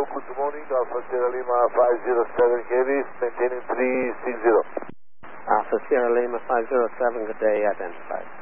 good morning. Alpha Sierra Lima 507 KBs, maintaining 360. Alpha Sierra Lima 507, good day, identified.